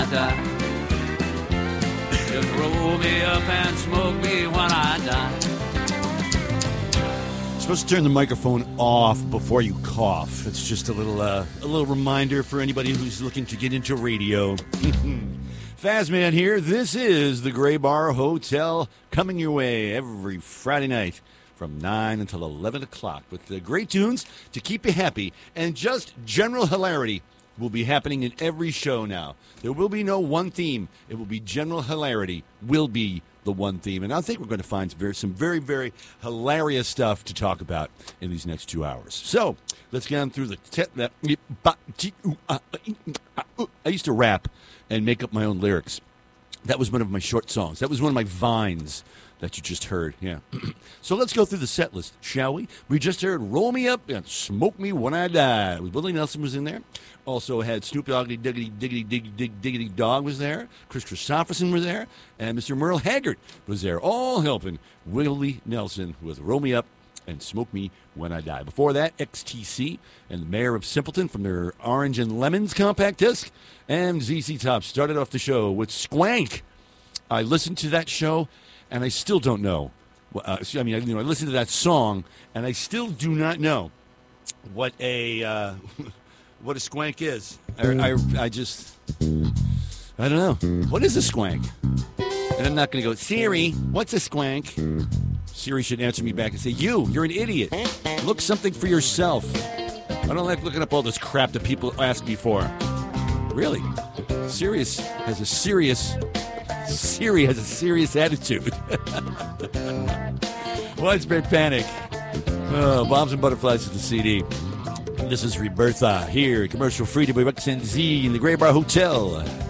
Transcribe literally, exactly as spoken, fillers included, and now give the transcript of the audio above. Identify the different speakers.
Speaker 1: die. Just roll me up and smoke me when I die.
Speaker 2: You're supposed to turn the microphone off before you cough. It's just a little uh, a little reminder for anybody who's looking to get into radio. Fazman here. This is the Gray Bar Hotel, coming your way every Friday night from nine until eleven o'clock with the great tunes to keep you happy, and just general hilarity will be happening in every show now. There will be no one theme. It will be general hilarity will be the one theme. And I think we're going to find some very, some very, very hilarious stuff to talk about in these next two hours. So let's get on through the... Te- I used to rap and make up my own lyrics. That was one of my short songs. That was one of my vines that you just heard. Yeah. So let's go through the set list, shall we? We just heard Roll Me Up and Smoke Me When I Die. Willie Nelson was in there. Also had Snoop Doggity Diggity Diggity Dig Dig Diggity Dog was there. Chris Christopherson was there. And Mister Merle Haggard was there, all helping Willie Nelson with Roll Me Up and Smoke Me When I Die. Before that, X T C and the Mayor of Simpleton from their Orange and Lemons compact disc. And Z Z Top started off the show with Squank. I listened to that show, and I still don't know. Uh, I mean, I, you know, I listened to that song, and I still do not know what a uh, what a squank is. I, I, I just, I don't know. What is a squank? And I'm not going to go, Siri, what's a squank? Siri should answer me back and say, you, you're an idiot. Look something for yourself. I don't like looking up all this crap that people ask me for. Really? Sirius has a serious... Siri has a serious attitude. Widespread Panic. Oh, Bombs and Butterflies is the C D. This is Rebirtha here, commercial free to by Rex and Z in the Gray Bar Hotel.